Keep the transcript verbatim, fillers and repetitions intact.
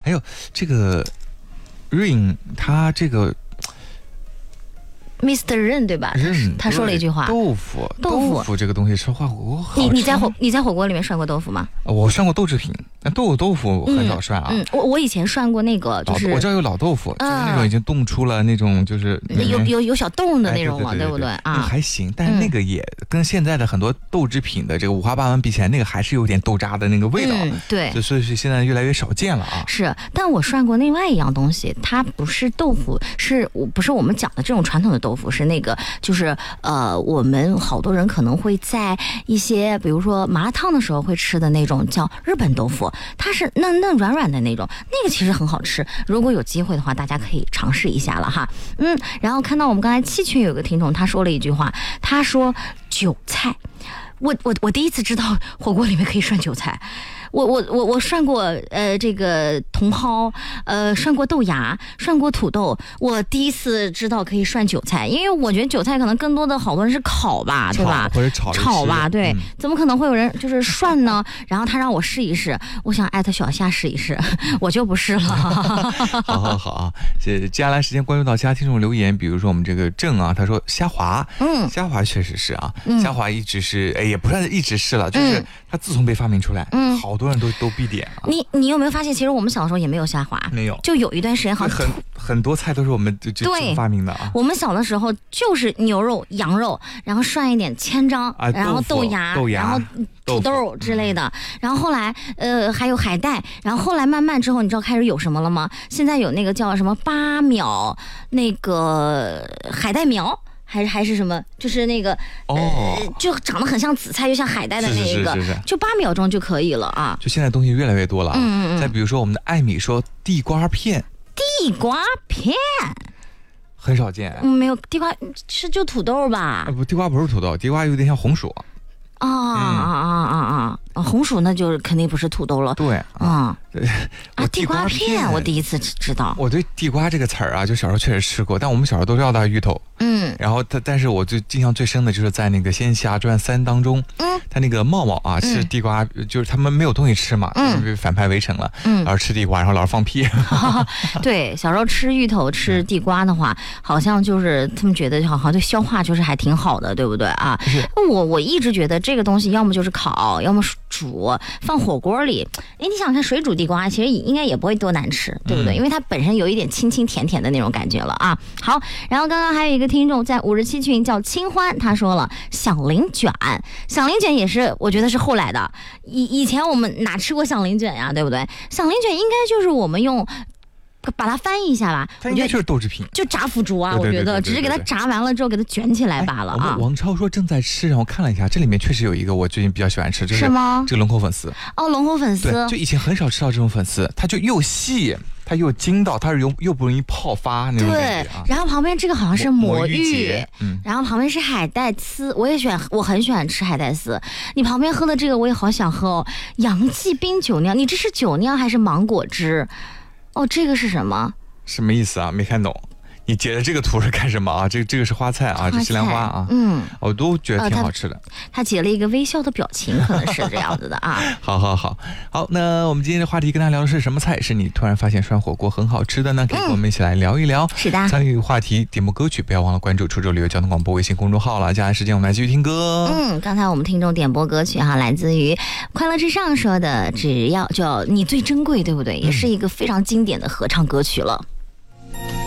还有这个 Rain 他这个。 Mister 任对吧？他说了一句话： 豆腐， 豆腐， 豆腐这个东西吃火锅好吃。 你你在火你在火锅里面涮过豆腐吗？ 我涮过豆制品，但豆豆腐很少涮啊。 嗯，嗯我我以前涮过那个，就是我知道有老豆腐，就是那种已经冻出了那种就是有有有小洞的那种了， 对不对啊？ 还行，但是那个也跟现在的很多豆制品的这个五花八门比起来，那个还是有点豆渣的那个味道。 对， 所以是现在越来越少见了啊。 是，但我涮过另外一样东西，它不是豆腐，是我不是我们讲的这种传统的豆腐，是那个。就是呃，我们好多人可能会在一些比如说麻辣烫的时候会吃的那种叫日本豆腐，它是嫩嫩软软的那种，那个其实很好吃。如果有机会的话，大家可以尝试一下了哈。嗯，然后看到我们刚才七群有个听众他说了一句话，他说韭菜，我我我第一次知道火锅里面可以涮韭菜。我我我我涮过呃这个茼蒿，呃涮过豆芽，涮过土豆。我第一次知道可以涮韭菜，因为我觉得韭菜可能更多的好多人是烤吧，对吧？ 或者炒炒吧，对、嗯。怎么可能会有人就是涮呢？然后他让我试一试，我想艾特小夏试一试，我就不试了。 好好好啊，接下来时间关注到其他听众留言，比如说我们这个郑啊，他说虾滑，嗯，虾滑确实是啊，嗯、虾滑一直是，哎，也不算一直是了，就是它自从被发明出来，嗯，好。好多人都都必点、啊。 你你有没有发现，其实我们小的时候也没有虾滑， 没有， 就有一段时间好像很很多菜都是我们就就发明的啊。 我们小的时候就是牛肉、羊肉，然后涮一点千张， 啊、 然后豆芽， 豆芽然后土豆之类的，然后后来呃还有海带，然后后来慢慢之后，你知道开始有什么了吗？现在有那个叫什么八秒那个海带苗。还是还是什么，就是那个哦、呃，就长得很像紫菜又像海带的那一个， 是是是是是就八秒钟就可以了啊！ 就现在东西越来越多了， 嗯嗯。 再比如说我们的艾米说地瓜片， 地瓜片很少见， 嗯，没有地瓜是就土豆吧？ 啊不，地瓜不是土豆，地瓜有点像红薯。 啊啊啊啊啊！红薯那就肯定不是土豆了。 对啊， 对啊，地瓜片我第一次知道。 我对地瓜这个词儿啊，就小时候确实吃过，但我们小时候都叫它芋头。嗯，然后它，但是我最印象最深的就是在那个《仙侠传三》当中，嗯，他那个茂茂啊吃地瓜，嗯、就是他们没有东西吃嘛，嗯，被反派围城了，嗯，然后吃地瓜，然后老是放屁。 对，小时候吃芋头、吃地瓜的话，好像就是他们觉得好像对消化就是还挺好的，对不对啊？我我一直觉得这个东西要么就是烤，要么煮，放火锅里。哎，你想看水煮地瓜，其实应该也不会多难吃，对不对？嗯、因为它本身有一点清清甜甜的那种感觉了啊。好，然后刚刚还有一个听众在五十七群叫清欢，他说了响铃卷，响铃卷也是我觉得是后来的，以以前我们哪吃过响铃卷呀，对不对？响铃卷应该就是我们用。把它翻译一下吧， 它应该就是豆制品， 就炸腐竹啊，我觉得只是给它炸完了之后给它卷起来罢了啊。 王超说正在吃，然后看了一下，这里面确实有一个我最近比较喜欢吃，就是吗？ 这个龙口粉丝。 哦，龙口粉丝， 对，就以前很少吃到这种粉丝，它就又细，它又筋道，它是又又不容易泡发那种感觉啊。 然后旁边这个好像是魔芋， 嗯，然后旁边是海带丝，我也喜欢，我很喜欢吃海带丝。你旁边喝的这个我也好想喝哦，洋记冰酒酿，你这是酒酿还是芒果汁？哦，这个是什么？ 什么意思啊？没看懂。你截的这个图是干什么啊？这个这个是花菜啊，这西兰花啊，嗯，我都觉得挺好吃的。 呃、他, 他截了一个微笑的表情，可能是这样子的啊。 好好好好，那我们今天的话题跟大家聊的是什么菜？是你突然发现涮火锅很好吃的呢？可以跟我们一起来聊一聊。嗯、 是的， 参与话题点播歌曲，不要忘了关注出州旅游交通广播微信公众号了。接下来时间我们来继续听歌。 嗯，刚才我们听众点播歌曲哈，来自于快乐至上说的，只要就你最珍贵，对不对？也是一个非常经典的合唱歌曲了。